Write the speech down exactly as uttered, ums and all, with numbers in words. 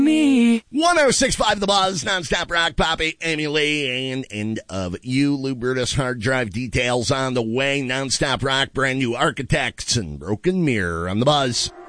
Me. one oh six point five The Buzz, nonstop rock, Poppy, Amy Lee, and End of You. Lou Brutus hard drive details on the way. Nonstop rock, brand new Architects and Broken Mirror on The Buzz.